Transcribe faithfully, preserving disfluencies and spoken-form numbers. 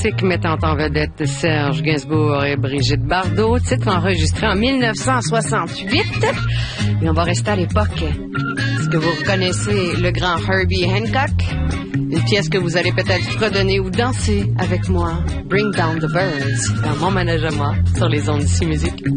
classique mettant en vedette Serge Gainsbourg et Brigitte Bardot, titre enregistré en dix-neuf cent soixante-huit. Et on va rester à l'époque. Est-ce que vous reconnaissez le grand Herbie Hancock? Une pièce que vous allez peut-être fredonner ou danser avec moi. Bring Down the Birds, dans mon manège à moi, sur les ondes d'ici musique.